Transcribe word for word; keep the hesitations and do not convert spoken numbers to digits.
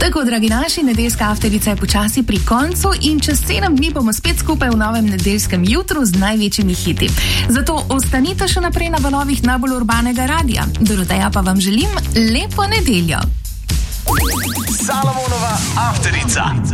Tako, dragi naši, nedeljska afterica je počasi pri koncu in čez sedem dni bomo spet skupaj v novem nedeljskem jutru z največjimi hiti. Zato ostanite še naprej na valovih najbolj urbanega radia. Doroteja pa vam želim lepo nedeljo. Salomonova afterica.